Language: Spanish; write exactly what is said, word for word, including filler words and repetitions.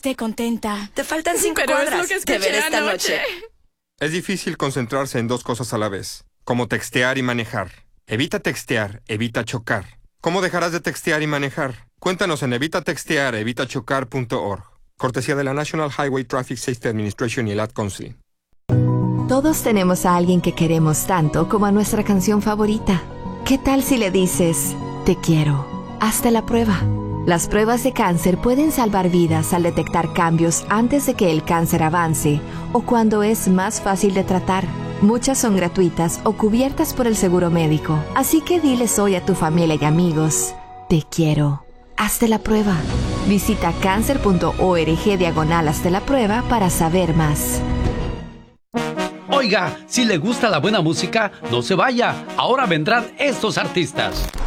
esté contenta. Te faltan cinco Pero cuadras. es lo que Te escuché veré esta anoche. noche. Es difícil concentrarse en dos cosas a la vez, como textear y manejar. Evita textear, evita chocar. ¿Cómo dejarás de textear y manejar? Cuéntanos en evita textear evita chocar punto org. Cortesía de la National Highway Traffic Safety Administration y el Ad Council. Todos tenemos a alguien que queremos tanto como a nuestra canción favorita. ¿Qué tal si le dices, te quiero? Hazte la prueba. Las pruebas de cáncer pueden salvar vidas al detectar cambios antes de que el cáncer avance o cuando es más fácil de tratar. Muchas son gratuitas o cubiertas por el seguro médico. Así que diles hoy a tu familia y amigos, te quiero. Hazte la prueba. Visita cáncer punto org diagonal hazte la prueba para saber más. Oiga, si le gusta la buena música, no se vaya. Ahora vendrán estos artistas.